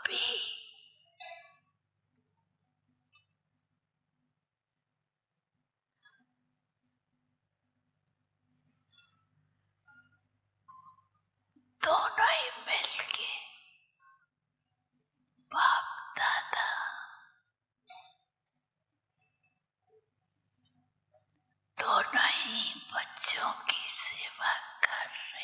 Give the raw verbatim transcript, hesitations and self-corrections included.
भी दोनों ही मिलके बाप दादा दोनों ही बच्चों की सेवा कर रहे